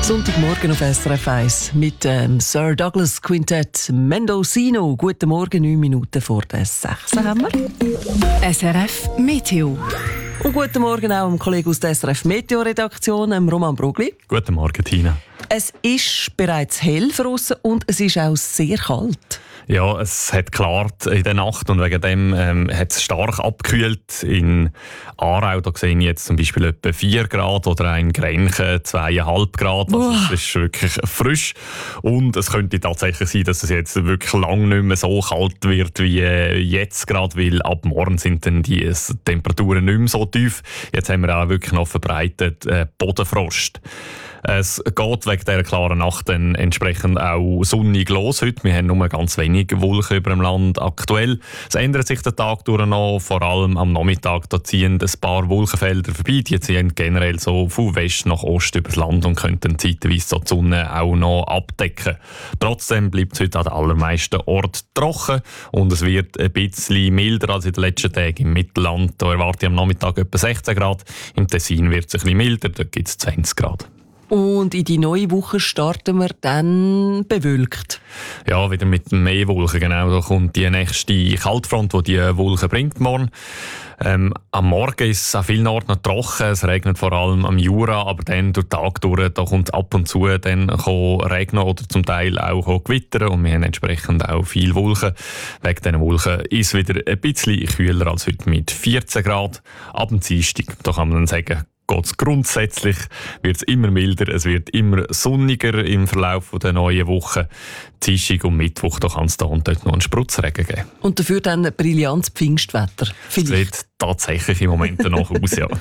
Sonntagmorgen auf SRF 1 mit dem Sir Douglas Quintett Mendocino. Guten Morgen, 9 Minuten vor der 6 haben wir. SRF Meteo. Und guten Morgen auch dem Kollegen aus der SRF Meteo-Redaktion, Roman Brogli. Guten Morgen, Tina. Es ist bereits hell draussen und es ist auch sehr kalt. Ja, es hat geklart in der Nacht und wegen dem hat es stark abgekühlt. In Aarau da sehe ich jetzt zum Beispiel etwa 4 Grad oder in Grenchen 2,5 Grad. Also es ist wirklich frisch. Und es könnte tatsächlich sein, dass es jetzt wirklich lange nicht mehr so kalt wird wie jetzt gerade, weil ab morgen sind dann die Temperaturen nicht mehr so tief. Jetzt haben wir auch wirklich noch verbreitet Bodenfrost. Es geht wegen dieser klaren Nacht dann entsprechend auch sonnig los heute. Wir haben nur ganz wenig Wolken über dem Land aktuell. Es ändert sich der Tag durch noch, vor allem am Nachmittag. Da ziehen ein paar Wolkenfelder vorbei. Die ziehen generell so von West nach Ost über das Land und könnten zeitweise so die Sonne auch noch abdecken. Trotzdem bleibt es heute an den allermeisten Orten trocken und es wird ein bisschen milder als in den letzten Tagen im Mittelland. Da erwarte ich am Nachmittag etwa 16 Grad. Im Tessin wird es ein bisschen milder, da gibt es 20 Grad. Und in die neue Woche starten wir dann bewölkt. Ja, wieder mit mehr Wolken, genau. Da kommt die nächste Kaltfront, die die Wolken bringt morgen. Am Morgen ist es an vielen Orten noch trocken. Es regnet vor allem am Jura, aber dann durch den Tag durch, da kommt es ab und zu dann regnen oder zum Teil auch gewittern. Und wir haben entsprechend auch viele Wolken. Wegen diesen Wolken ist es wieder ein bisschen kühler als heute mit 14 Grad. Ab dem Dienstag, da kann man dann sagen, geht's grundsätzlich, wird es immer milder, es wird immer sonniger im Verlauf der neuen Woche. Dienstag und Mittwoch, da kann es da und dort noch einen Spritzregen geben. Und dafür dann ein brillantes Pfingstwetter. Sieht tatsächlich im Moment danach aus, ja.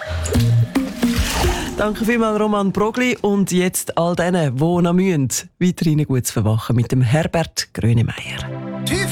Danke vielmals, Roman Brogli. Und jetzt all denen, die noch müssen, weiterhin gut zu verwachen mit dem Herbert Grönemeyer.